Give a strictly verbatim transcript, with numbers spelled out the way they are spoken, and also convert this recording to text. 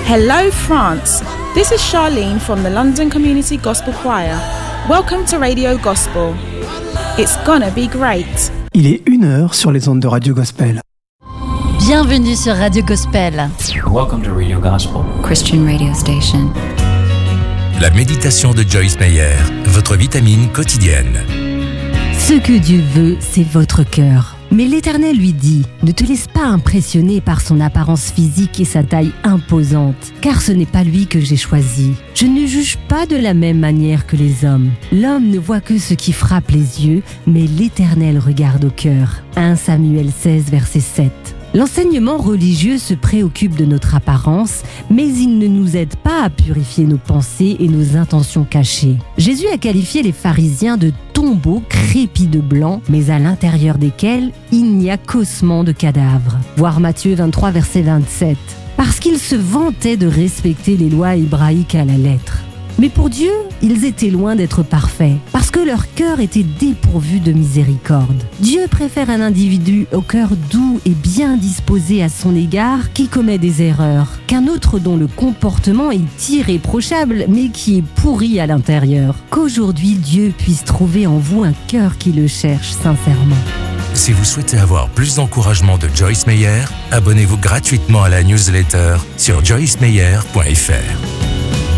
Hello, France. This is Charlene from the London Community Gospel Choir. Welcome to Radio Gospel. It's gonna be great. Il est une heure sur les ondes de Radio Gospel. Bienvenue sur Radio Gospel. Welcome to Radio Gospel, Christian radio station. La méditation de Joyce Meyer, votre vitamine quotidienne. Ce que Dieu veut, c'est votre cœur. Mais l'Éternel lui dit, ne te laisse pas impressionner par son apparence physique et sa taille imposante, car ce n'est pas lui que j'ai choisi. Je ne juge pas de la même manière que les hommes. L'homme ne voit que ce qui frappe les yeux, mais l'Éternel regarde au cœur. premier Samuel seize, verset sept. L'enseignement religieux se préoccupe de notre apparence, mais il ne nous aide pas à purifier nos pensées et nos intentions cachées. Jésus a qualifié les pharisiens de tombeaux crépis de blanc, mais à l'intérieur desquels il n'y a qu'ossements de cadavres. Voir Matthieu vingt-trois, verset vingt-sept. Parce qu'ils se vantaient de respecter les lois hébraïques à la lettre. Mais pour Dieu, ils étaient loin d'être parfaits, parce que leur cœur était dépourvu de miséricorde. Dieu préfère un individu au cœur doux et bien disposé à son égard qui commet des erreurs, qu'un autre dont le comportement est irréprochable, mais qui est pourri à l'intérieur. Qu'aujourd'hui Dieu puisse trouver en vous un cœur qui le cherche sincèrement. Si vous souhaitez avoir plus d'encouragement de Joyce Meyer, abonnez-vous gratuitement à la newsletter sur joyce meyer point f r.